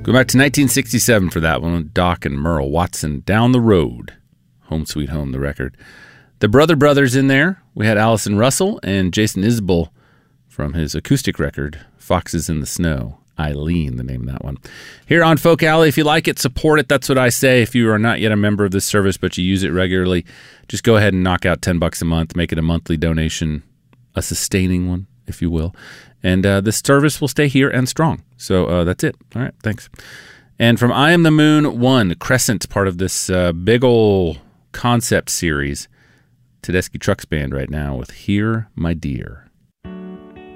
Go back to 1967 for that one with Doc and Merle Watson, Down the Road. Home Sweet Home, the record. The Brother Brothers in there. We had Allison Russell and Jason Isbell from his acoustic record, Foxes in the Snow. Eileen, the name of that one. Here on Folk Alley, if you like it, support it. That's what I say. If you are not yet a member of this service, but you use it regularly, just go ahead and knock out $10 a month, make it a monthly donation, a sustaining one, if you will. And this service will stay here and strong. So that's it. All right, thanks. And from I Am the Moon 1, Crescent, part of this big ol' concept series, Tedeschi Trucks Band right now with Here, My Dear.